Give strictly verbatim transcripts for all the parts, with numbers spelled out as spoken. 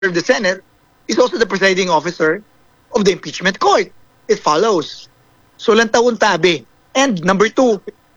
of the Senate is also the presiding officer of the impeachment court. It follows. So lang taon tabi. And number two,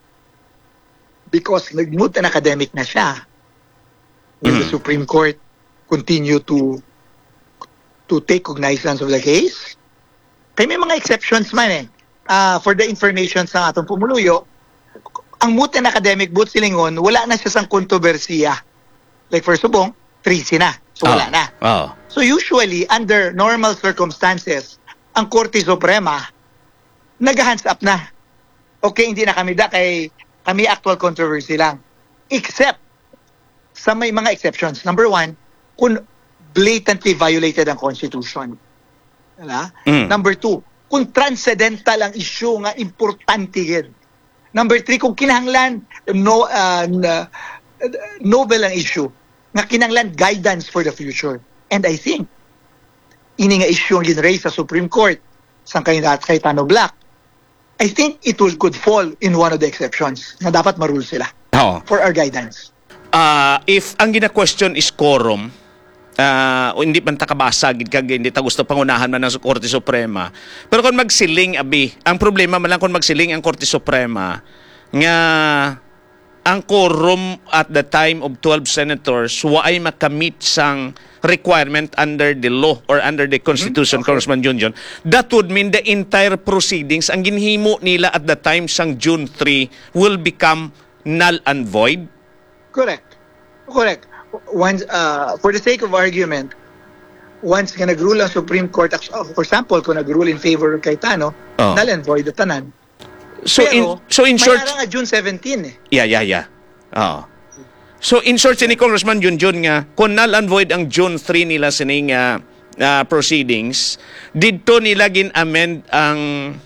because nag-move an academic na siya, will the Supreme Court continue to to take cognizance of the case? Kaya may mga exceptions man eh. Uh, for the information sa atong pumuluyo, ang moot and academic boot silingon, wala na siya sang kontrobersiya. Like for Subong, treason na. So wala oh. na. Oh. So usually, under normal circumstances, ang Korte Suprema, nag-hands up na. Okay, hindi na kami da, kay kami actual controversy lang. Except, sa may mga exceptions. Number one, kung blatantly violated ang Constitution. Diba? Mm. Number two, kung transcendental ang issue nga importante yun. Number three, kung kinahanglan no, uh, novel ang issue, nga kinahanglan guidance for the future. And I think, ini nga issue ang ginraise sa Supreme Court sa kandidat kay Tano Black, I think it will could fall in one of the exceptions na dapat marule sila Oh. for our guidance. Uh, if ang gina-question is quorum, uh, o hindi man takabasa, kag hindi ta gusto pangunahan man ng Korte Suprema. Pero kung magsiling, abi, ang problema man lang kung magsiling ang Korte Suprema, nga ang quorum at the time of twelve senators waay makamit sang requirement under the law or under the Constitution, mm-hmm. Okay. Congressman Junjun, that would mean the entire proceedings, ang ginhimo nila at the time sang June third will become null and void? Correct. Correct. Once, uh, for the sake of argument, once nga nag-rule ang Supreme Court, for example, kung nag-rule in favor of Cayetano, oh. null and void the tanan. So Pero, in so in short, may nga June seventeenth eh. Yeah, yeah, yeah. Oh. So in short, si Congressman Junjun nga, kung null and void ang June third nila sining uh, uh, proceedings, didto nila gin-amend ang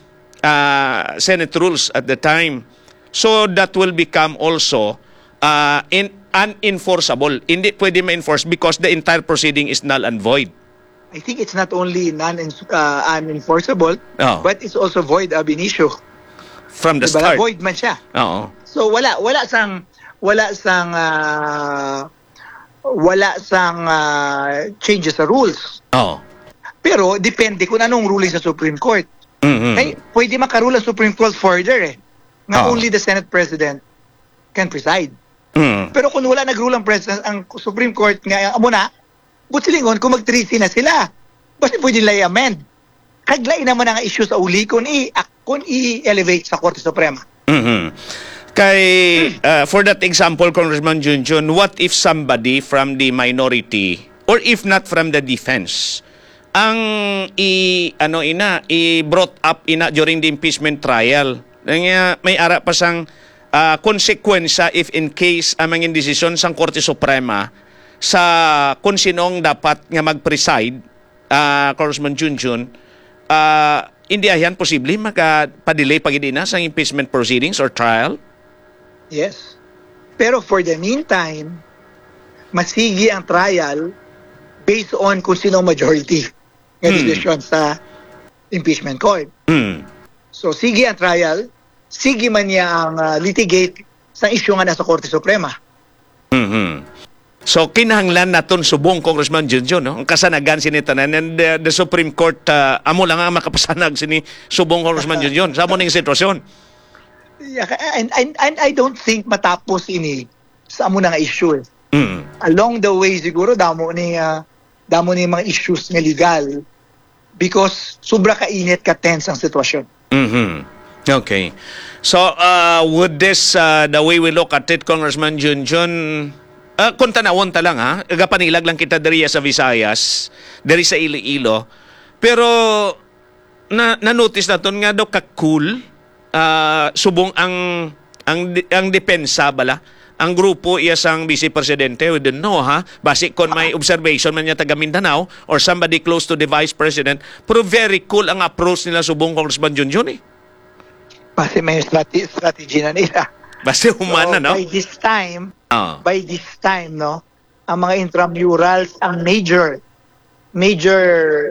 uh, Senate rules at the time. So that will become also uh, in unenforceable. Hindi pwede ma-enforce because the entire proceeding is null and void. I think it's not only non uh, unenforceable, oh. but it's also void ab initio. From the diba? start. Void man siya. Oo. So wala wala sang wala sang uh, wala sang uh, changes sa rules. Oo. Pero depende kung anong ruling sa Supreme Court. Mm-hmm. Kaya pwede makarule ang Supreme Court further eh. Na oh. only the Senate President can preside. Mm. Pero kung wala nag-rule ang President, ang Supreme Court nga amo na, butsilingon kung mag-treaty na sila. Basta pwede nila i-amend. Kaglay naman ang issue sa uli kung i kung i-elevate sa Korte Suprema. Mm-hmm. Kay uh, for that example, Congressman Junjun, what if somebody from the minority or if not from the defense ang i ano ina i brought up ina during the impeachment trial, nga may ara pa sang uh, konsekwensya if in case amang uh, indesisyon sang Korte Suprema sa kung sinong dapat nga mag-preside, uh, Congressman Junjun, uh, hindi ayan posible makapadelay pagidina sa impeachment proceedings or trial? Yes. Pero for the meantime, masigi ang trial based on kung sino majority ng hmm. decision sa impeachment court. Hmm. So sige ang trial, sige man niya ang uh, litigate sa issue nga nasa Korte Suprema. Mm-hmm. So kinahanglan naton subong, Congressman Junjun, no? Ang kasanagan sinitanan and the, the Supreme Court uh, amo lang ang makapasanag sini subong, Congressman Junjun sa amo ning sitwasyon. Yeah, and, and, and I don't think matapos ini sa amo na nga issue. Eh. Mm. Along the way siguro damo ni uh, damo ni mga issues nga legal because sobra ka init ka tense ang sitwasyon. Mhm. Okay. So uh, would this uh, the way we look at it, Congressman Junjun, Uh, kung tanawon ta lang ha, agapanilag lang kita diri sa Visayas, diri sa Iloilo. Pero na na-notice naton nga daw ka-cool uh, subong ang ang ang depensa bala. Ang grupo iya sang Vice Presidente, we don't know ha. Basi kon may observation man niya taga Mindanao or somebody close to the Vice President, pero very cool ang approach nila subong, Congressman Junjun eh. Basi may strategy, strategy na nila. Basi humana, so, no? By this time, oh. by this time, no, ang mga intramurals, ang major, major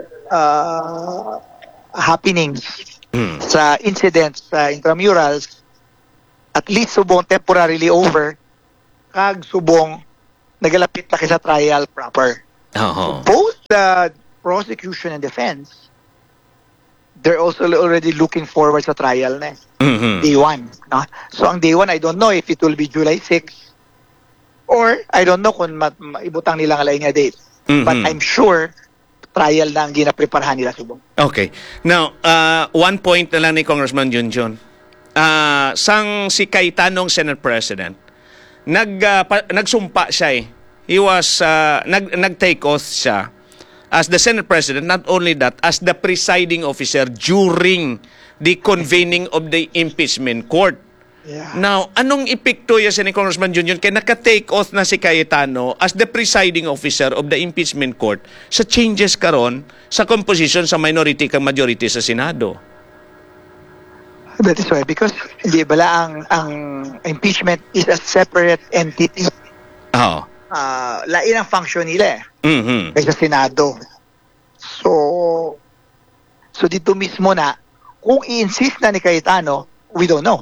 uh, happenings mm. sa incidents sa intramurals, at least subong temporarily over, kag subong nagalapit na sa trial proper. Oh. So both the prosecution and defense, they're also already looking forward sa trial na eh. Mhm. Day one. No? So ang day one, I don't know if it will be July sixth or I don't know kung ma- maibutang nila nga lain nga date. Mhm. But I'm sure trial na ang ginapreparahan nila subong. Okay. Now, uh, one point na lang ni Congressman Junjun. Uh, sang si Cayetano Senate President, nag, uh, pa- nagsumpa siya eh. He was, uh, nag, nag-take oath siya as the Senate President, not only that, as the presiding officer during the convening of the impeachment court. Yeah. Now, anong epekto yan ni Congressman Junjun kaya naka-take oath na si Cayetano as the presiding officer of the impeachment court sa changes karon sa composition sa minority kang majority sa Senado? That is why, because hindi bala ang, ang impeachment is a separate entity. Oo. Uh, lain ang function nila eh. Mhm. Kaysa Senado. So, so dito mismo na, kung i-insist na ni Cayetano, we don't know.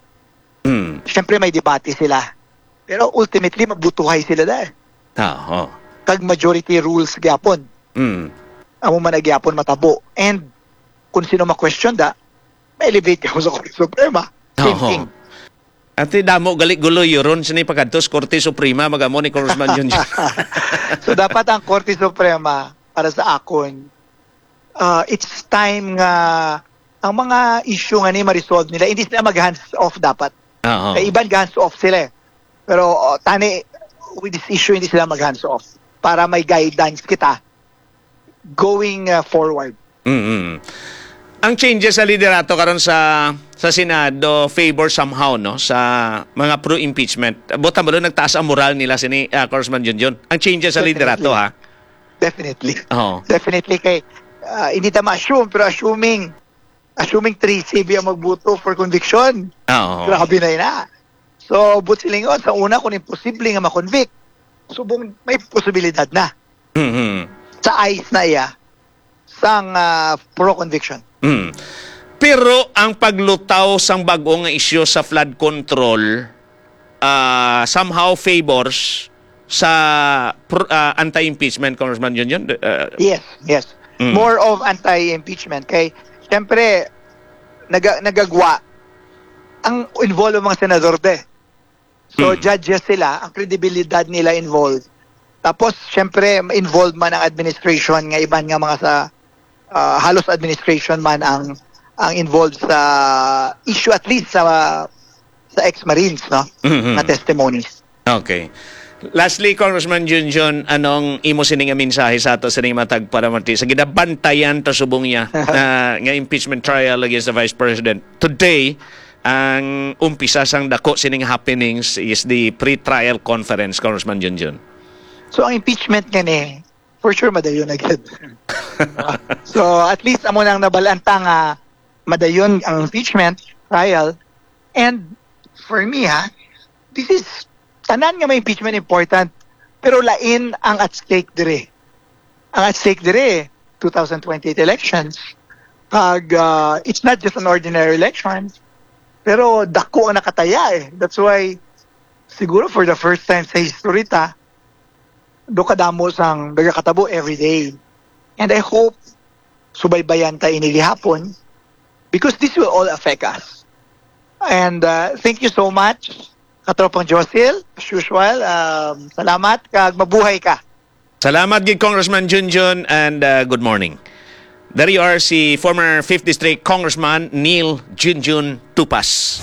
Mm. Siyempre may debate sila. Pero ultimately, magbutuhay sila dahil. Oo. Kag majority rules gyapon. Mm. Amo man gyapon matabo. And kung sino ma-question da, ma-elevate ka sa Korte Suprema. Same Oo. thing. At damo galit gulo yuron sa ni pagkantos Korte Suprema magamo ni Congressman Junjun. So dapat ang Korte Suprema para sa akon, uh, it's time nga ang mga issue nga ni ma-resolve nila, hindi sila mag-hands off dapat. Oo. Kaya iban hands off sila eh. Pero uh, tani, with this issue, hindi sila mag-hands off para may guidance kita going uh, forward. Mm. Ang changes sa liderato karon sa sa Senado favor somehow no sa mga pro impeachment. Bota mo nagtaas ang moral nila sini uh, Congressman Junjun. Ang changes sa liderato ha. Definitely. Oo. Definitely kay uh, hindi ta ma-assume pero assuming assuming three C B ang magbuto for conviction. Oo. Grabe na ina. So, but silingon, sa una, kung imposible nga makonvict, subong may posibilidad na Mhm. sa eyes na iya sang uh, pro-conviction. Mm. Pero ang paglutaw sang bag-o nga isyu sa flood control uh, somehow favors sa pro- uh, anti-impeachment, Congressman Junjun. Uh, Yes, yes. Mm. More of anti-impeachment. Kay, siyempre, naga, nagagwa ang involved ang mga senador de. So, Mm. judges sila, ang kredibilidad nila involved. Tapos, siyempre, involved man ang administration, nga iban nga mga sa uh, halos administration man ang ang involved sa issue, at least sa sa ex-Marines, no? Mhm. Na testimonies. Okay. Lastly, Congressman Junjun, anong imo sining nga mensahe sa ato sining matag para mati sa ginabantayan to subong niya na nga impeachment trial against the Vice President. Today, ang umpisa sang dako sining happenings is the pre-trial conference, Congressman Junjun. So, ang impeachment nga ni, for sure, madayon agad. So, at least, amo nang nabalanta nga madayon ang impeachment trial. And, for me, ha, this is, tanan nga may impeachment important, pero lain ang at stake dire. Ang at stake dire, twenty twenty-eight elections, pag, uh, it's not just an ordinary election, pero dako ang nakataya eh. That's why, siguro for the first time sa history ta, do kadamo sang nagakatabo every day. And I hope subaybayan ta ini gihapon because this will all affect us. And uh, thank you so much, katropang Josil. As usual, um, salamat kag mabuhay ka. Salamat gid Congressman Junjun and uh, good morning. There you are si former fifth District Congressman Neil Junjun Tupas.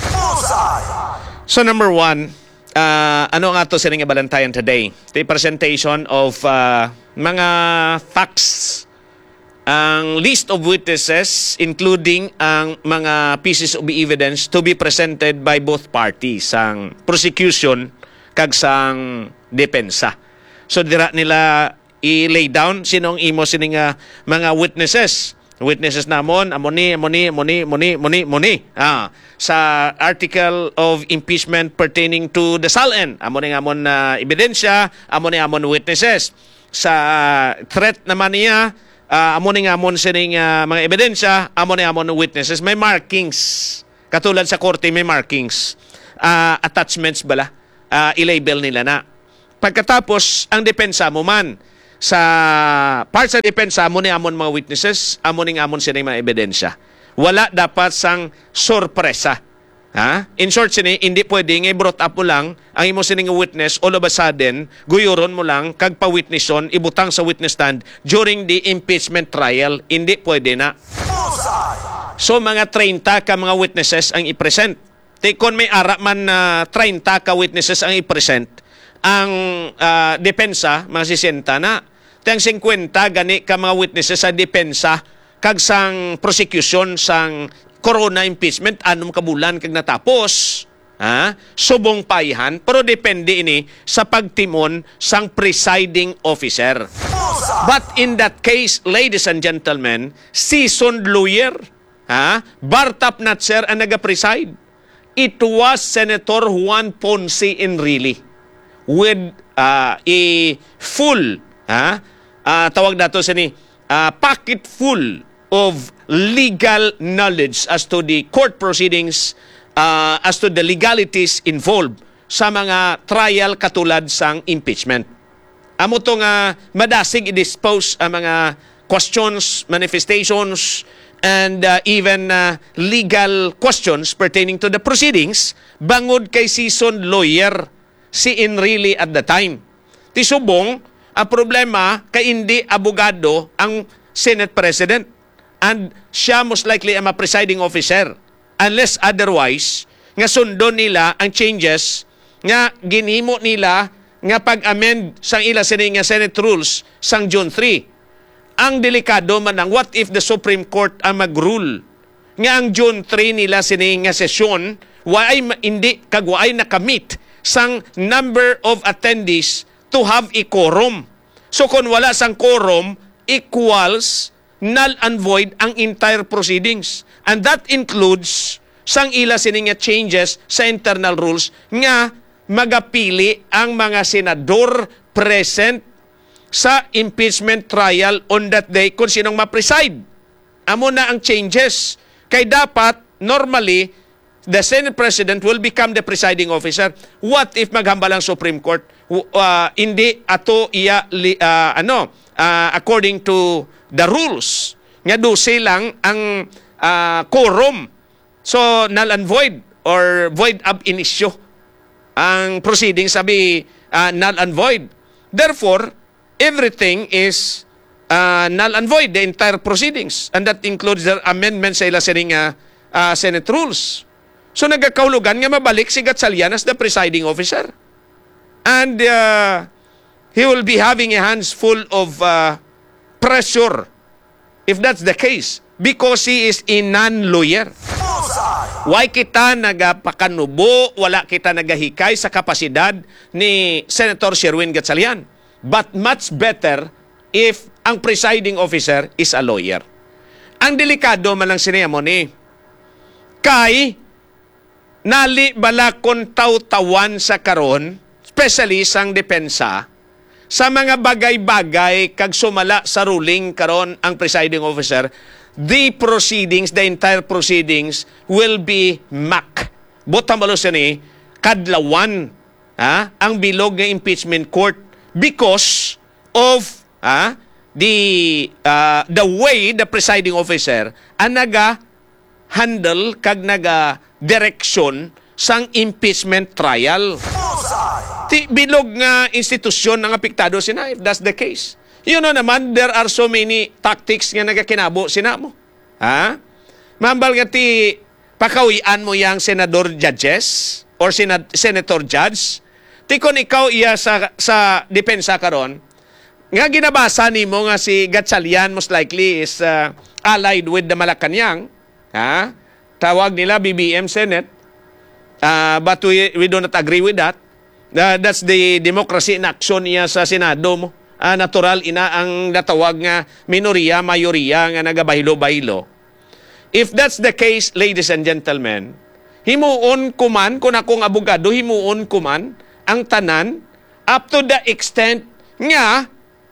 So number one, uh, ano nga to sining balantayan today? The presentation of uh, mga facts, ang list of witnesses including ang mga pieces of evidence to be presented by both parties, ang prosecution kag sang depensa. So dira nila i-lay down sinong imo sining uh, mga witnesses. Witnesses namon amoni amoni amoni amoni amoni amoni ah sa article of impeachment pertaining to the S A L N amoni amon na uh, ebidensya amoni amon witnesses sa uh, threat naman niya uh, amoni amon sining uh, mga ebidensya amoni amon witnesses may markings katulad sa korte may markings uh, attachments bala uh, i-label nila na pagkatapos ang depensa mo man sa part sa depensa amo ni amon mga witnesses, amo ning amon sini mga ebidensya. Wala dapat sang sorpresa. Ha? In short sini, hindi pwede nga brought up mo lang ang imo sining witness all of a sudden, guyuron mo lang kag pa-witnesson ibutang sa witness stand during the impeachment trial. Hindi pwede na. So mga thirty ka mga witnesses ang i-present. Di kon may ara man na uh, thirty ka witnesses ang i-present, ang uh, depensa mga sesenta na. Tang fifty gani ka mga witnesses sa depensa kag sang prosecution sang corona impeachment anom ka bulan kag natapos. Ha? Subong paihan pero depende ini sa pagtimon sang presiding officer. But in that case, ladies and gentlemen, seasoned lawyer, ha? Bartap Natser ang naga-preside. It was Senator Juan Ponce Enrile with uh, a full, ha? Uh, tawag dato sa ni, uh, packet full of legal knowledge as to the court proceedings, uh, as to the legalities involved sa mga trial katulad sang impeachment. Amo to nga madasig i-dispose ang mga questions, manifestations, and uh, even uh, legal questions pertaining to the proceedings bangod kay seasoned lawyer si Enrile at the time. Tisubong, ang problema kay hindi abogado ang Senate President and siya most likely ang presiding officer unless otherwise nga sundo nila ang changes nga ginhimo nila nga pag-amend sang ila sini nga Senate rules sang June third. Ang delikado man ang what if the Supreme Court ang mag-rule nga ang June third nila sini nga sesyon waay hindi kag waay nakamit sang number of attendees to have a quorum. So kung wala sang quorum equals null and void ang entire proceedings. And that includes sang ila sini nga changes sa internal rules nga magapili ang mga senador present sa impeachment trial on that day kung sinong ma-preside. Amo na ang changes. Kay dapat, normally, the Senate President will become the presiding officer. What if maghambal ang Supreme Court? Uh, hindi ato iya, uh, ano, uh, according to the rules, nga dose lang ang uh, quorum. So, null and void or void ab initio. Ang proceeding sabi uh, null and void. Therefore, everything is uh, null and void, the entire proceedings. And that includes the amendments sa ila sining uh, uh, Senate rules. So nagkakaulugan nga mabalik si Gatchalian as the presiding officer. And uh, he will be having a hands full of uh, pressure if that's the case because he is a non-lawyer. Why kita nagapakanubo, wala kita nagahikay sa kapasidad ni Senator Sherwin Gatchalian. But much better if ang presiding officer is a lawyer. Ang delikado man lang siniya mo ni kay nali bala kon taw-tawan sa karon, especially sang depensa, sa mga bagay-bagay kag sumala sa ruling karon ang presiding officer, the proceedings, the entire proceedings will be mac. Botang malo siya ni, kadlawan ha, ang bilog ng impeachment court because of ha, the, uh, the way the presiding officer ang naga-handle kag naga direksyon sang impeachment trial. Ti bilog nga institusyon ang apektado sina if that's the case. You know naman, there are so many tactics nga nagakinabo sina mo. Ha? Mambal nga ti pakawian mo yang senador judges or senat senator judge. Ti kon ikaw iya sa, sa depensa karon, nga ginabasa nimo nga si Gatchalian most likely is uh, allied with the Malacanang. Ha? Tawag nila B B M Senate, uh, but we, we do not agree with that. Uh, that's the democracy in action niya sa Senado mo. Uh, natural ina ang natawag nga minoriya, mayoriya nga nagabahilo-bahilo. If that's the case, ladies and gentlemen, himuon kuman, kung akong abogado, himuon kuman ang tanan up to the extent nga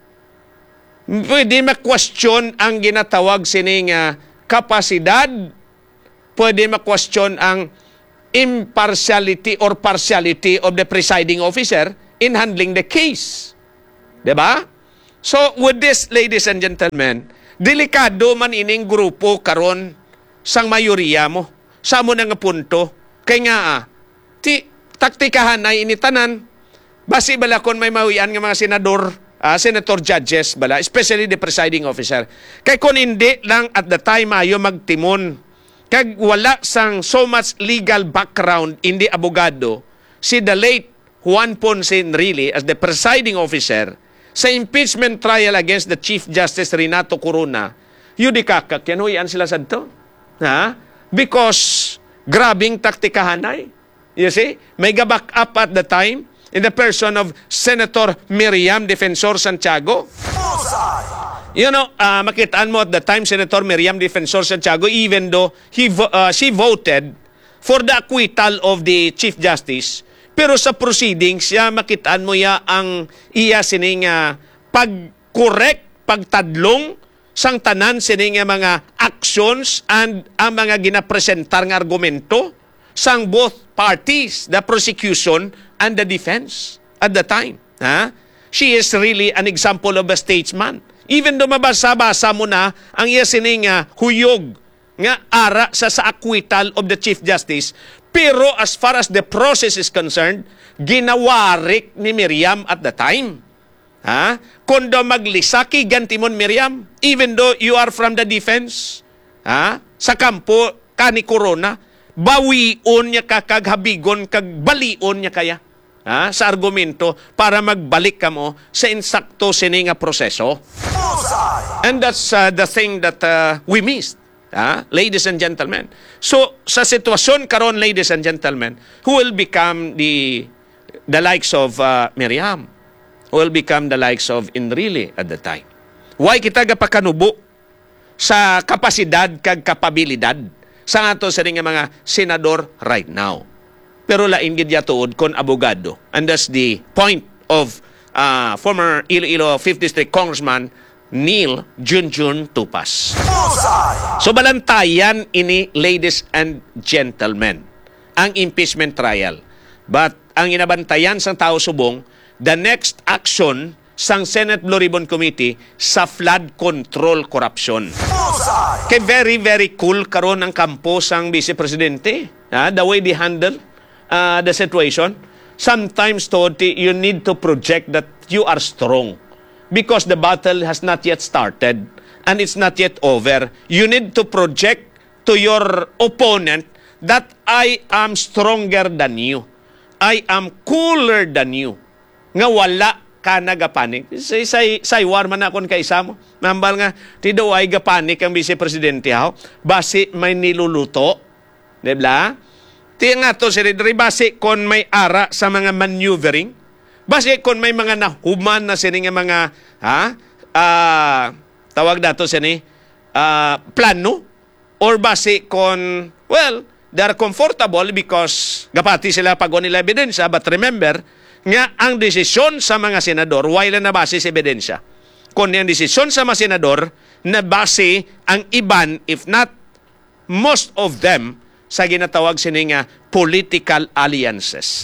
pwede ma-question ang ginatawag sining uh, kapasidad, pwede ma-question ang impartiality or partiality of the presiding officer in handling the case. Diba? So, with this, ladies and gentlemen, delikado man ining grupo karon sang mayoriya mo. Sa mo nga punto. Kay nga, ah, ti, taktikahan ay initanan. Basi bala kon may mawian nga mga senador, uh, senator judges bala, especially the presiding officer. Kay kon hindi lang at the time ayo magtimon, kag wala sang so much legal background, hindi abogado, si the late Juan Ponce Enrile as the presiding officer sa impeachment trial against the Chief Justice Renato Corona, yudikakak yan, huyan sila sa ito. Ha? Because grabing taktikahan ay. You see? May ga-back up at the time in the person of Senator Miriam Defensor Santiago. You know, uh, makitaan mo at the time, Senator Miriam Defensor Santiago, even though he uh, she voted for the acquittal of the Chief Justice, pero sa proceedings, siya makitaan mo ya ang iya sining uh, pag-correct, pagtadlong sang tanan sining uh, mga actions and ang mga ginapresentar ng argumento sang both parties, the prosecution and the defense at the time. Ha? She is really an example of a statesman. Even though mabasa-basa mo na ang iya sining uh, huyog nga ara sa sa acquittal of the Chief Justice, pero as far as the process is concerned, ginawarik ni Miriam at the time. Ha? Kundo maglisaki gantimon Miriam, even though you are from the defense, ha? Sa kampo ka ni Corona, bawion niya ka kaghabigon, kag balion niya kaya, ha? Sa argumento para magbalik ka mo sa insakto sininga proseso. And that's uh, the thing that uh, we missed. Ah, ladies and gentlemen. So, sa sitwasyon karon, ladies and gentlemen, who will become the the likes of uh, Miriam? Who will become the likes of Enrile at the time? Why kita gapakanubo sa kapasidad kag kapabilidad sa ato sa nga mga senador right now? Pero lain gid ya tuod kon abogado. And that's the point of uh, former Iloilo fifth District Congressman Neil Junjun Tupas. So balantayan ini, ladies and gentlemen, ang impeachment trial. But ang inabantayan sang tao subong, the next action sang Senate Blue Ribbon Committee sa flood control corruption. Kay very, very cool karon ang kampo sang Vice Presidente. Uh, the way they handle uh, the situation. Sometimes, Toti, you need to project that you are strong. Because the battle has not yet started and it's not yet over. You need to project to your opponent that I am stronger than you. I am cooler than you. Nga wala ka nagapanik. Say, say, say war man akon kaisa mo. Nambal nga, tido ay gapanik ang Vice Presidente ho. Basi may niluluto. Diba? Tiya nga to, si Ridri, basi kon may ara sa mga maneuvering. Basi kung may mga nahuman na sini nga mga ha uh, tawag dato sini uh, plano, or basi kung well they are comfortable because gapati sila pag nila ebidensya, but remember nga ang desisyon sa mga senador wala na base sa ebidensya. Kung ang desisyon sa mga senador na base ang iban, if not most of them, sa ginatawag sini nga political alliances.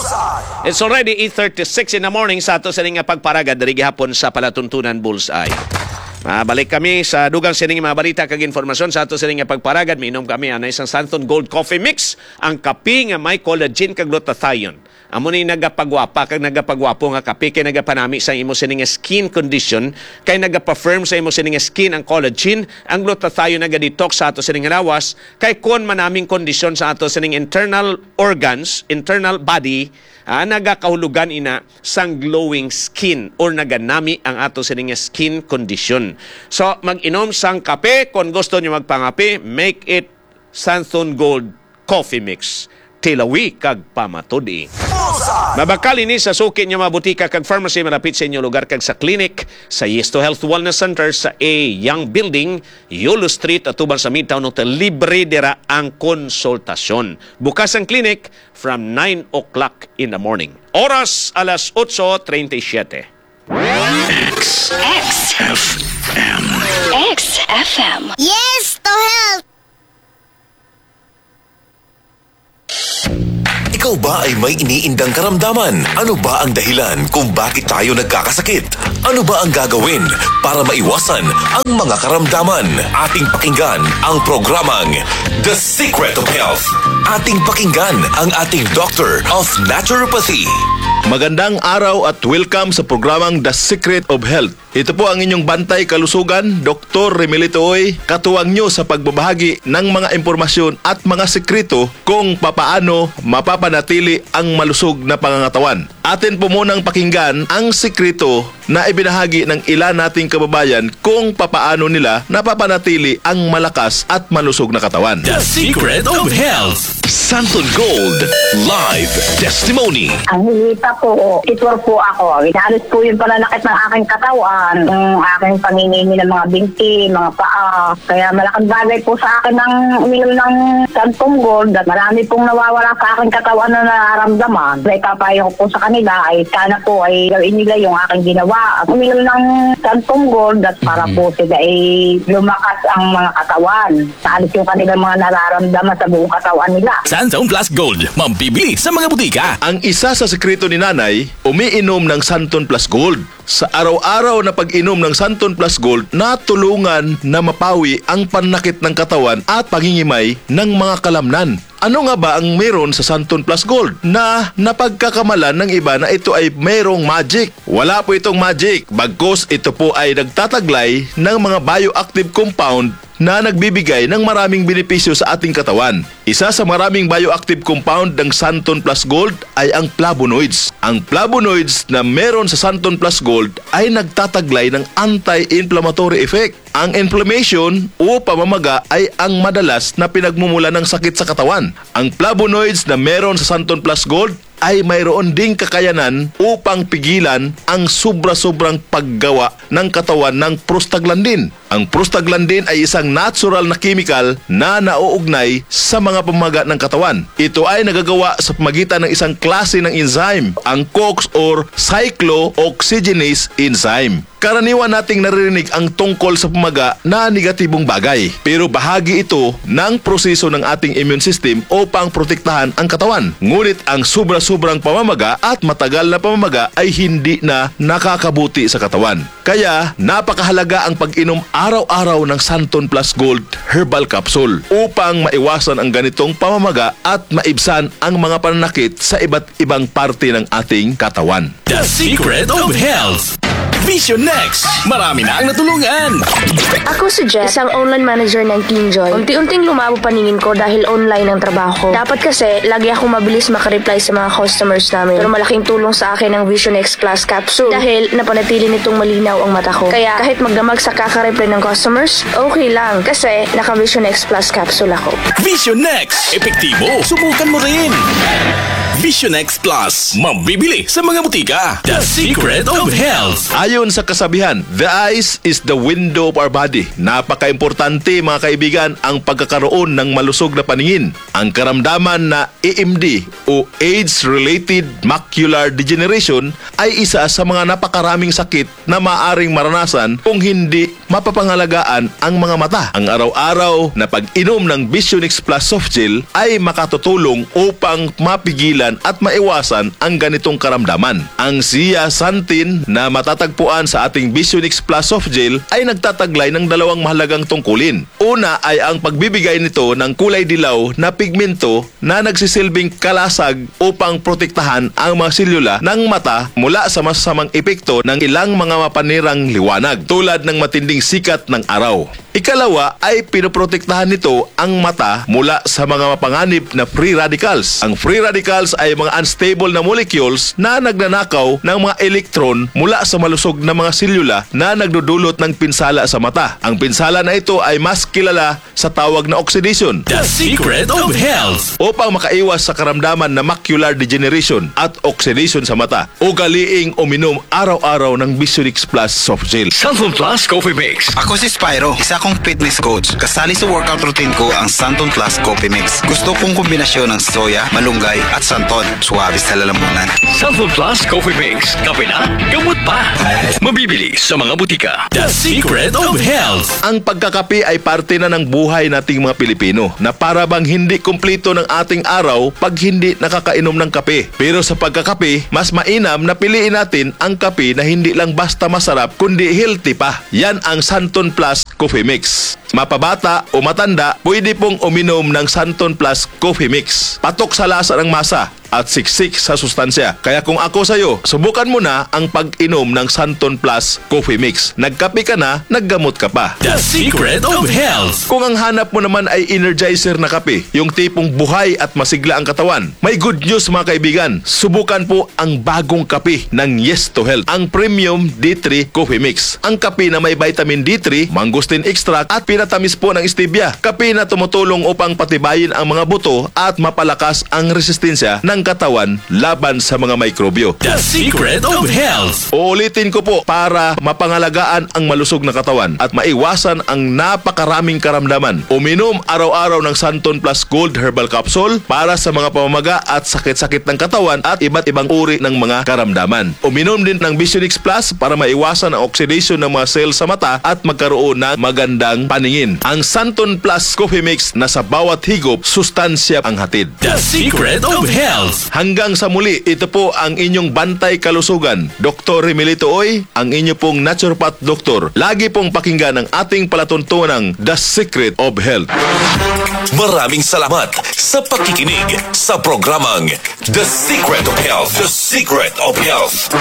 It's already eight thirty-six in the morning sa ato sa nga pagparagad diri gihapon sa Palatuntunan Bullseye. Mabalik kami sa dugang sining mga balita kag informasyon sa ato sa nga pagparagad. Miinom kami ana isang Santon Gold Coffee Mix, ang kape nga may collagen kag glutathione. Amo ni nagapagwapa kag nagapagwapo nga kape kay nagapanami sa imo sining skin condition, kay nagapa-firm sa imo sining skin ang collagen, ang glutathione naga-detox sa ato sining lawas, kay kon manaming kondisyon sa ato sining internal organs, internal body, ah, nagakahulugan ina sang glowing skin or naganami ang ato sining skin condition. So mag-inom sang kape, kung gusto niyo magpangape, make it Santon Gold Coffee Mix. Tilawi kag pamatudi. Mabakal ini sa suki niyo mabutika kag pharmacy malapit sa inyo lugar kag sa clinic sa Yes to Health Wellness Center sa A Young Building, Yolo Street, atuban sa Midtown Hotel. Libre dira ang konsultasyon. Bukas ang clinic from nine o'clock in the morning. Oras alas eight thirty-seven. X X F M X F M Yes to Health. Ikaw Ikaw ba ay may iniindang karamdaman? Ano ba ang dahilan kung bakit tayo nagkakasakit? Ano ba ang gagawin para maiwasan ang mga karamdaman? Ating pakinggan ang programang The Secret of Health. Ating pakinggan ang ating Doctor of Naturopathy. Magandang araw at welcome sa programang The Secret of Health. Ito po ang inyong bantay kalusugan, Doktor Remelito Oy, katuwang nyo sa pagbabahagi ng mga impormasyon at mga sekreto kung papaano mapapanatili ang malusog na pangangatawan. Atin po munang pakinggan ang sekreto na ibinahagi ng ilan nating kababayan kung papaano nila napapanatili ang malakas at malusog na katawan. The Secret of Health. Santon Gold Live Testimony. Ang hilita po, titur po ako. Inalis po yung pananakit ng aking katawan, ng aking panginimi ng mga binti, mga paa. Kaya malaking bagay po sa akin ng uminom ng Santon Gold at marami pong nawawala sa aking katawan na nararamdaman. Kaya ipapayo ko po sa kanila ay sana po ay gawin nila yung aking ginawa. Uminom ng Santon Gold at para po sila ay lumakas ang mga katawan. Saalis yung kanilang mga nararamdaman sa buong katawan nila. Santon Plus Gold, mambibili sa mga butika. Ang isa sa sekreto ni Nanay, umiinom ng Santon Plus Gold. Sa araw-araw na pag-inom ng Santon Plus Gold, natulungan na mapawi ang panakit ng katawan at pangingimay ng mga kalamnan. Ano nga ba ang meron sa Santon Plus Gold na napagkakamalan ng iba na ito ay mayroong magic? Wala po itong magic, bagkus ito po ay nagtataglay ng mga bioactive compound na nagbibigay ng maraming benepisyo sa ating katawan. Isa sa maraming bioactive compound ng Santon Plus Gold ay ang flavonoids. Ang flavonoids na meron sa Santon Plus Gold ay nagtataglay ng anti-inflammatory effect. Ang inflammation o pamamaga ay ang madalas na pinagmumula ng sakit sa katawan. Ang flavonoids na meron sa Santon Plus Gold ay mayroon ding kakayanan upang pigilan ang sobra-sobrang paggawa ng katawan ng prostaglandin. Ang prostaglandin ay isang natural na chemical na nauugnay sa mga pamamaga ng katawan. Ito ay nagagawa sa pamagitan ng isang klase ng enzyme, ang COX or cyclooxygenase enzyme. Karaniwan nating naririnig ang tungkol sa pamaga na negatibong bagay. Pero bahagi ito ng proseso ng ating immune system upang protektahan ang katawan. Ngunit ang sobra-sobrang pamamaga at matagal na pamamaga ay hindi na nakakabuti sa katawan. Kaya napakahalaga ang pag-inom araw-araw ng Santon Plus Gold Herbal Capsule upang maiwasan ang ganitong pamamaga at maibsan ang mga pananakit sa iba't ibang parte ng ating katawan. The Secret of Health. Vision Next. Marami na ang natulungan. Ako si Jeff, isang online manager ng Kingjoy. Unti-unting lumabo paningin ko dahil online ang trabaho ko. Dapat kasi, lagi akong mabilis makareply sa mga customers namin. Pero malaking tulong sa akin ang Vision X Plus Capsule dahil napanatili nitong malinaw ang mata ko. Kaya kahit magdamag sa kakareply ng customers, okay lang kasi naka Vision X Plus Capsule ako. Vision Next. Epektibo. Subukan mo rin. Vision X Plus. Mambibili sa mga butika. The Secret of Health. Ayon sa kasabihan, the eyes is the window of our body. Napaka-importante mga kaibigan ang pagkakaroon ng malusog na paningin. Ang karamdaman na A M D o Age-Related Macular Degeneration ay isa sa mga napakaraming sakit na maaring maranasan kung hindi mapapangalagaan ang mga mata. Ang araw-araw na pag-inom ng Vision X Plus Soft Gel ay makatutulong upang mapigilan at maiwasan ang ganitong karamdaman. Ang zeaxanthin na matatagpuan sa ating Vision X Plus Soft Gel ay nagtataglay ng dalawang mahalagang tungkulin. Una ay ang pagbibigay nito ng kulay dilaw na pigmento na nagsisilbing kalasag upang protektahan ang mga selula ng mata mula sa masasamang epekto ng ilang mga mapanirang liwanag tulad ng matinding sikat ng araw. Ikalawa ay pinoprotektahan nito ang mata mula sa mga mapanganib na free radicals. Ang free radicals ay mga unstable na molecules na nagnanakaw ng mga elektron mula sa malusog na mga selula na nagdudulot ng pinsala sa mata. Ang pinsala na ito ay mas kilala sa tawag na oxidation. The Secret of Health. Upang makaiwas sa karamdaman na macular degeneration at oxidation sa mata, ugaliing uminom araw-araw ng Vision X Plus Soft Gel. Santon Plus Coffee Mix. Ako si Spyro, isa kong fitness coach. Kasali sa workout routine ko ang Santon Plus Coffee Mix. Gusto kong kombinasyon ng soya, malunggay at Santon Santon. Suwabe sa lalamunan. Santon Plus Coffee Mix. Kape na, gamot pa. Mabibili sa mga butika. The Secret of Health. Ang pagkakape ay parte na ng buhay nating mga Pilipino na para bang hindi kumpleto ng ating araw pag hindi nakakainom ng kape. Pero sa pagkakape, mas mainam na piliin natin ang kape na hindi lang basta masarap kundi healthy pa. Yan ang Santon Plus Coffee Mix. Mapabata o matanda, pwede pong uminom ng Santon Plus Coffee Mix. Patok sa lasa ng masa at siksik sa sustansya. Kaya kung ako sa'yo, subukan mo na ang pag-inom ng Santon Plus Coffee Mix. Nagkape ka na, naggamot ka pa. The Secret of Health. Kung ang hanap mo naman ay energizer na kape, yung tipong buhay at masigla ang katawan, may good news mga kaibigan. Subukan po ang bagong kape ng Yes to Health, ang Premium D three Coffee Mix. Ang kape na may vitamin D three, mangosteen extract at pinatamis po ng stevia. Kape na tumutulong upang patibayin ang mga buto at mapalakas ang resistensya ng katawan laban sa mga mikrobyo. The Secret of Health. Uulitin ko po para mapangalagaan ang malusog na katawan at maiwasan ang napakaraming karamdaman. Uminom araw-araw ng Santon Plus Gold Herbal Capsule para sa mga pamamaga at sakit-sakit ng katawan at iba't ibang uri ng mga karamdaman. Uminom din ng Visionix Plus para maiwasan ang oxidation ng mga cells sa mata at magkaroon ng magandang paningin. Ang Santon Plus Coffee Mix na sa bawat higop, sustansya ang hatid. The Secret of Health. Hanggang sa muli, ito po ang inyong bantay kalusugan. Doktor Remilito Oy, ang inyo pong naturopath doktor. Lagi pong pakinggan ang ating palatuntunang The Secret of Health. Maraming salamat sa pakikinig sa programang The Secret of Health. The Secret of Health.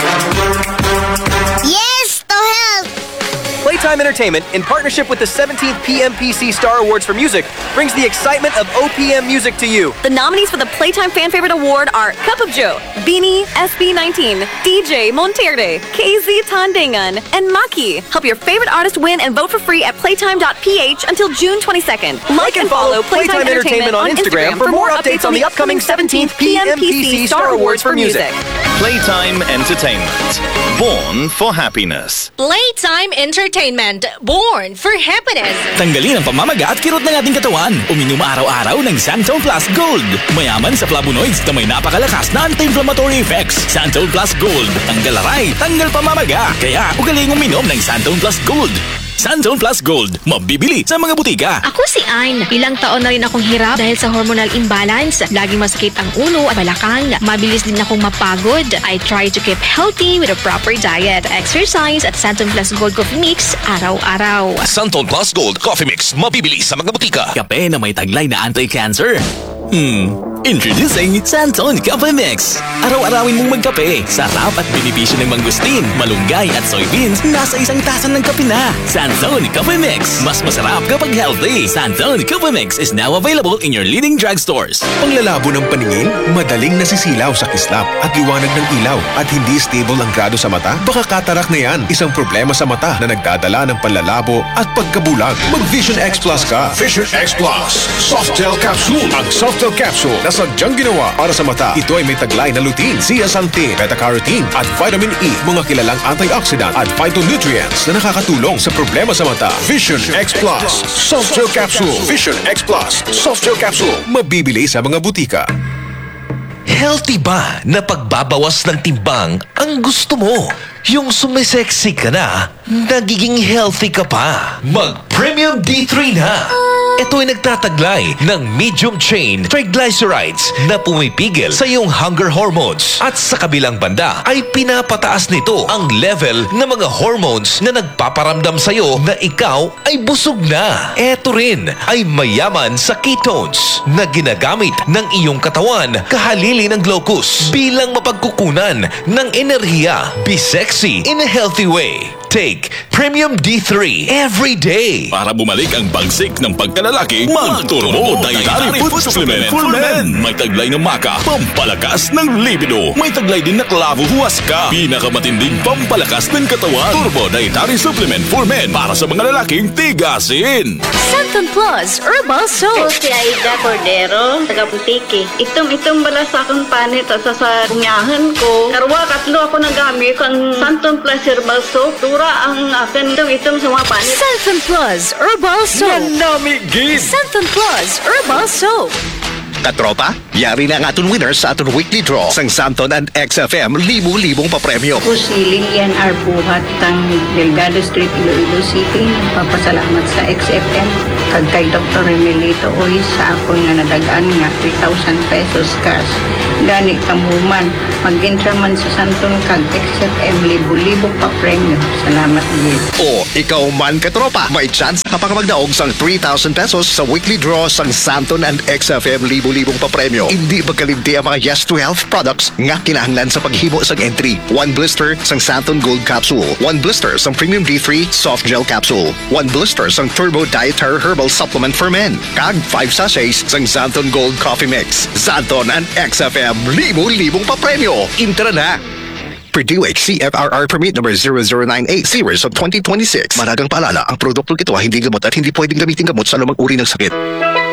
Yes to health! Playtime Entertainment, in partnership with the seventeenth P M P C Star Awards for Music, brings the excitement of O P M music to you. The nominees for the Playtime Fan Favorite Award are Cup of Joe, Beanie, S B nineteen, D J Monterde, K Z Tandangan, and Maki. Help your favorite artist win and vote for free at playtime dot p h until June twenty-second. Like and follow Playtime Entertainment on Instagram for more updates on the upcoming seventeenth P M P C Star Awards for Music. Playtime Entertainment, born for happiness. Playtime Entertainment, born for happiness. Tanggalin ang pamamaga at kirot ng ating katawan. Uminom araw-araw ng Santon Plus Gold. Mayaman sa flavonoids na may napakalakas na anti-inflammatory effects. Santon Plus Gold. Tanggal aray, tanggal pamamaga. Kaya ugaling uminom ng Santon Plus Gold. Santon Plus Gold, mabibili sa mga butika. Ako si Ann. Ilang taon na rin akong hirap dahil sa hormonal imbalance. Laging masakit ang ulo at balakang. Mabilis din akong mapagod. I try to keep healthy with a proper diet, exercise at Santon Plus Gold Coffee Mix araw-araw. Santon Plus Gold Coffee Mix, mabibili sa mga butika. Kape na may taglay na anti-cancer. Hmm, introducing Santon Coffee Mix. Araw-arawin mong magkape. Sarap at benepisyo ng mangustin, malunggay at soybeans nasa isang tasa ng kape na. Santon Coffee Mix. Mas masarap kapag healthy. Santon Coffee Mix is now available in your leading drugstores. Panglalabo ng paningin, madaling nasisilaw sa kislap at liwanag ng ilaw at hindi stable ang grado sa mata? Baka katarak na yan. Isang problema sa mata na nagdadala ng panlalabo at pagkabulag. Mag-Vision X Plus ka. Vision X Plus. Softel Capsule. Ang Softel Capsule na sadyang ginawa para sa mata. Ito ay may taglay na lutein, zeaxanthin, beta-carotene at vitamin E, mga kilalang antioxidant at phytonutrients na nakakatulong sa problema sa mata. Vision X Plus. Softel Capsule. Vision X Plus. Softel Capsule. Mabibili sa mga butika. Healthy ba na pagbabawas ng timbang ang gusto mo? Yung sumisexy ka na, nagiging healthy ka pa. Mag-Premium D three na. Ito ay nagtataglay ng medium chain triglycerides na pumipigil sa iyong hunger hormones. At sa kabilang banda ay pinapataas nito ang level ng mga hormones na nagpaparamdam sa iyo na ikaw ay busog na. Ito rin ay mayaman sa ketones na ginagamit ng iyong katawan kahalili ng glucose bilang mapagkukunan ng enerhiya. Be sexy in a healthy way. Take Premium D three every day. Para bumalik ang bagsik ng pagkalalaki, mag-Turbo Dietary Food Supplement for Men. May taglay ng maka, pampalakas ng libido. May taglay din na klavo huwaska, pinakamatinding pampalakas ng katawan. Turbo Dietary Supplement for Men para sa mga lalaking tigasin. Santon Plus Herbal Soap. Ako si Aida Cordero, taga Butiki. Itong-itong bala sa akong panit at sa kunyahan ko. Karwa, katlo ako nagamit ang Santon Plus Herbal Soap. Ang akin itong-itong sa mga panit. Santon Plus Herbal Soap. Nanamigin! Santon Plus Herbal Soap. Katropa, yari na ang aton winner sa aton weekly draw sang Santon and X F M libo-libong papremyo. Ako si Lilian R. Buhat ng Delgado Street, Iloilo City. Nagpapasalamat sa X F M kag kay Doctor Remelito Oy sa ako nga nadagaan nga three thousand pesos cash. Gani kamuman, mag-intra man sa Santon kag X F M libo-libo papremyo. Salamat din. O, ikaw man katropa, may chance kapag magdaog sang three thousand pesos sa weekly draw sang Santon and X F M libo-libong papremyo. Hindi magkalimti ang mga Yes to Health products nga kinahanglan sa paghimo sang entry. One blister sang Santon Gold Capsule. One blister sang Premium D three Soft Gel Capsule. One blister sang Turbo Dietary Herbal Supplement for Men. Kag five sachets sang Santon Gold Coffee Mix. Santon and X F M libo-libong papremyo. Intra na! Purdue H C F R R Permit number zero zero nine eight series of twenty twenty-six. Maragang paalala, ang produktong ito ay hindi gamot at hindi pwedeng gamitin gamot sa anumang uri ng sakit.